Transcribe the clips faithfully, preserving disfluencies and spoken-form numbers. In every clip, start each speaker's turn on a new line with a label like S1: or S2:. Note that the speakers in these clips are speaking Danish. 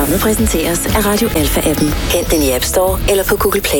S1: Programmet præsenteres af Radio Alpha-appen. Hent den i App Store eller på Google Play.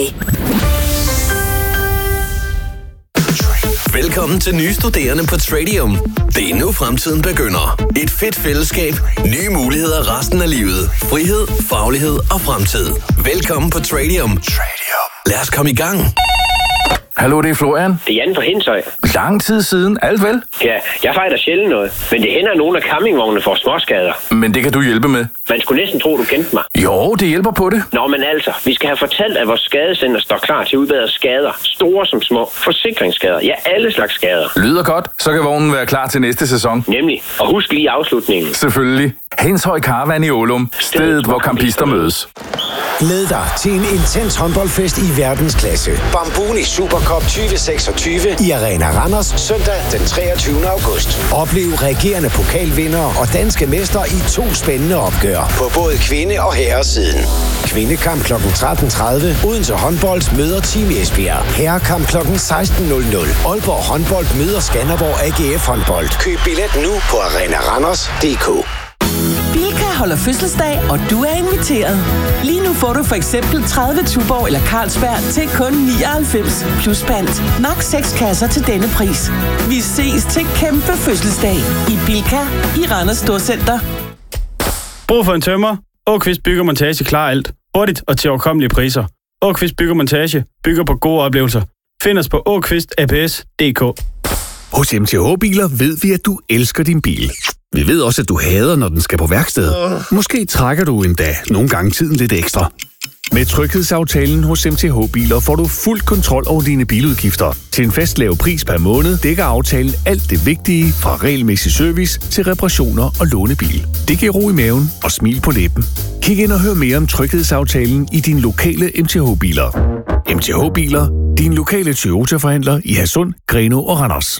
S2: Velkommen til nye studerende på Tradium. Det er nu fremtiden begynder. Et fedt fællesskab, nye muligheder resten af livet. Frihed, faglighed og fremtid. Velkommen på Tradium. Tradium. Lad os komme i gang.
S3: Hallo, det er Florian.
S4: Det er Jan fra Hindshøj.
S3: Lang tid siden, alt vel?
S4: Ja, jeg fejler sjældent noget. Men det hænder, at nogle af campingvognene får småskader.
S3: Men det kan du hjælpe med.
S4: Man skulle næsten tro, du kendte mig.
S3: Jo, det hjælper på det.
S4: Nå, men altså, vi skal have fortalt, at vores skadecenter står klar til at udbedre skader. Store som små. Forsikringsskader. Ja, alle slags skader.
S3: Lyder godt. Så kan vognen være klar til næste sæson.
S4: Nemlig. Og husk lige afslutningen.
S3: Selvfølgelig. Hindshøj Caravan i Ålum. Stedet, hvor campister mødes.
S5: Glæd dig til en intens håndboldfest i verdensklasse. Bambuni Supercup tyve seksogtyve i Arena Randers søndag den treogtyvende august. Oplev regerende pokalvindere og danske mestre i to spændende opgør på både kvinde- og herresiden. Kvindekamp klokken tretten tredive. Odense Håndbold møder Team Esbjerg. Herrekamp klokken seksten nul nul. Aalborg Håndbold møder Skanderborg A G F Håndbold. Køb billet nu på arena randers punktum d k.
S6: Bilka holder fødselsdag, og du er inviteret. Lige nu får du for eksempel tredive Tuborg eller Carlsberg til kun nioghalvfems plus pant. Max seks kasser til denne pris. Vi ses til kæmpe fødselsdag i Bilka i Randers Storcenter.
S7: Brug for en tømmer. Åkvist Bygge og Montage klarer alt. Hurtigt og til overkommelige priser. Åkvist Bygge og Montage bygger på gode oplevelser. Find os på åkvist a p s punktum d k.
S8: Hos M T H-biler ved vi, at du elsker din bil. Vi ved også, at du hader, når den skal på værksted. Måske trækker du endda nogle gange tiden lidt ekstra. Med tryghedsaftalen hos M T H-biler får du fuld kontrol over dine biludgifter. Til en fast lav pris per måned dækker aftalen alt det vigtige fra regelmæssig service til reparationer og lånebil. Det giver ro i maven og smil på læben. Kig ind og hør mere om tryghedsaftalen i dine lokale M T H-biler. M T H-biler, din lokale Toyota-forhandler i Hadsund, Grenaa og Randers.